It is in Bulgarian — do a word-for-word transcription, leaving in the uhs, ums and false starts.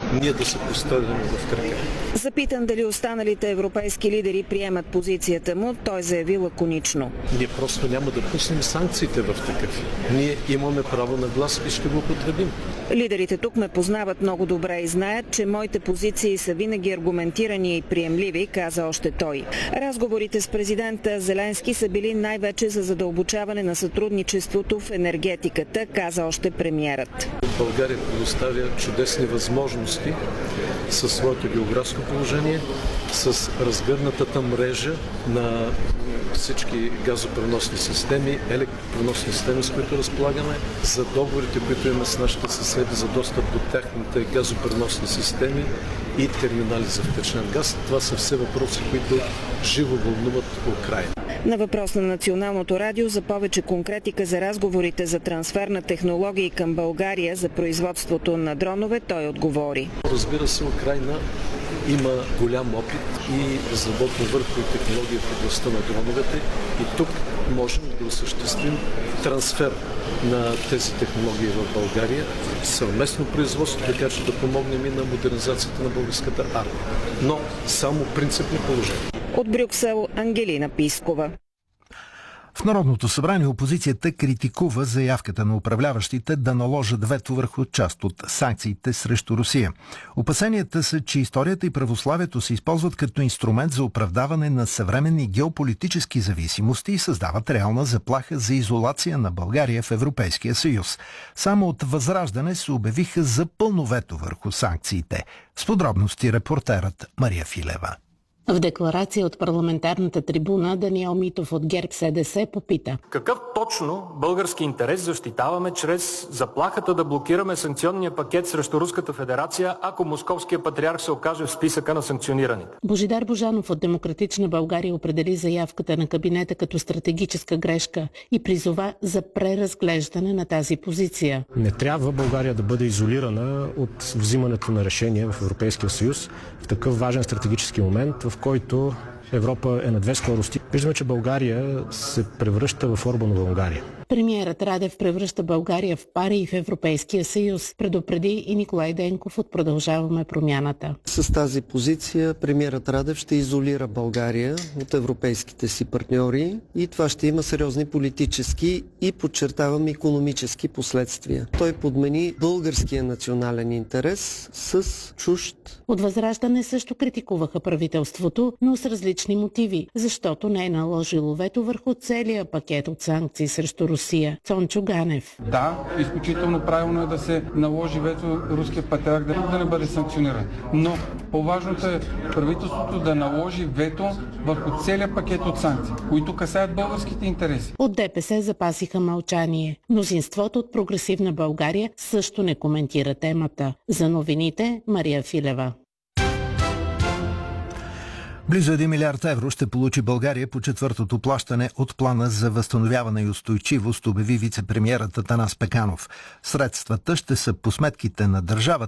ние да се поставяме в крака. Запитан дали останалите европейски лидери приемат позицията му, той заяви лаконично. Ние просто няма да пуснем санкциите в такъв. Ние имаме право на глас и ще го потребим. Лидерите тук ме познават много добре и знаят, че моите позиции са винаги аргументирани и приемливи, каза още той. Разговорите с президента Зеленски са били най-вече за задълбочаване на сътрудничеството в енергетиката, каза още премиерът. България предоставя чудесни възможности със своето географско положение, с разгърнатата мрежа на всички газопреносни системи, електропреносни системи, с които разполагаме, за договорите, които имаме с нашите съседи за достъп до техните газопреносни системи и терминали за втечнен газ. Това са все въпроси, които живо вълнуват Украйна. На въпрос на Националното радио за повече конкретика за разговорите за трансфер на технологии към България за производството на дронове, той отговори. Разбира се, Украйна има голям опит и разработва върхови технологии в областта на дроновете и тук можем да осъществим трансфер на тези технологии в България, съвместно производство, така че да помогнем и на модернизацията на българската армия. Но само принципни положения. От Брюксел Ангелина Пискова. В Народното събрание опозицията критикува заявката на управляващите да наложат вето върху част от санкциите срещу Русия. Опасенията са, че историята и православието се използват като инструмент за оправдаване на съвременни геополитически зависимости и създават реална заплаха за изолация на България в Европейския съюз. Само от Възраждане се обявиха за пълно вето върху санкциите. С подробности репортерът Мария Филева. В декларация от парламентарната трибуна Даниел Митов от ГЕРБ СДС попита: какъв точно български интерес защитаваме чрез заплахата да блокираме санкционния пакет срещу Руската федерация, ако московския патриарх се окаже в списъка на санкционираните? Божидар Божанов от Демократична България определи заявката на кабинета като стратегическа грешка и призова за преразглеждане на тази позиция. Не трябва България да бъде изолирана от взимането на решения в Европейския съюз в такъв важен стратегически момент, в който Европа е на две скорости. Виждаме, че България се превръща в Орбанова Унгария. Премиерът Радев превръща България в пари и в Европейския съюз, предупреди и Николай Денков от Продължаваме промяната. С тази позиция премиерът Радев ще изолира България от европейските си партньори и това ще има сериозни политически и, подчертавам, икономически последствия. Той подмени българския национален интерес с чужд. От Възраждане също критикуваха правителството, но с различни мотиви, защото не е наложило вето върху целия пакет от санкции срещу Русия. Цончо Ганев. Да, изключително правилно е да се наложи вето руския патриарх да, да не бъде санкциониран. Но по-важното е правителството да наложи вето върху целия пакет от санкции, които касаят българските интереси. От ДПС запасиха мълчание. Мнозинството от Прогресивна България също не коментира темата. За новините Мария Филева. Близо един милиард евро ще получи България по четвъртото плащане от плана за възстановяване и устойчивост, обяви вице-премиерът Атанас Пеканов. Средствата ще са по сметките на държавата